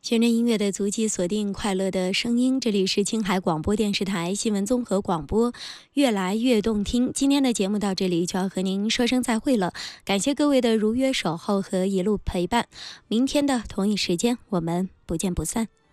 旋着音乐的足迹，锁定快乐的声音。这里是青海广播电视台新闻综合广播，越来越动听。今天的节目到这里就要和您说声再会了，感谢各位的如约守候和一路陪伴。明天的同一时间，我们不见不散。